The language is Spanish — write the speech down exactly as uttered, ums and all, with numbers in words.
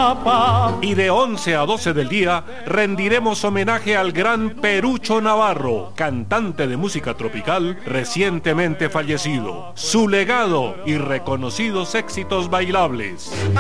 Jalapa. Y de once a doce del día rendiremos homenaje al gran Perucho Navarro, cantante de música tropical recientemente fallecido. Su legado y reconocidos éxitos bailables.